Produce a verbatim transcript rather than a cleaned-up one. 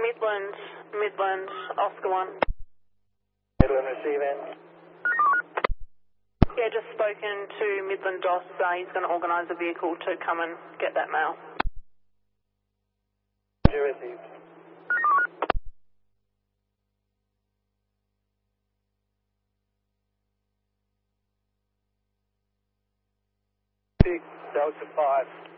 Midland, Midland, Oscar one. Midland receiving. Yeah, just spoken to Midland D O S. Uh, he's going to organise a vehicle to come and get that mail. You received. Delta five.